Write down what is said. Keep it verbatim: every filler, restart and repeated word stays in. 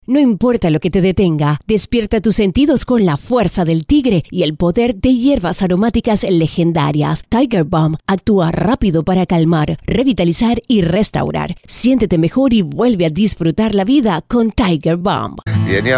No importa lo que te detenga, despierta tus sentidos con la fuerza del tigre y el poder de hierbas aromáticas legendarias. Tiger Balm actúa rápido para calmar, revitalizar y restaurar. Siéntete mejor y vuelve a disfrutar la vida con Tiger Balm. Viene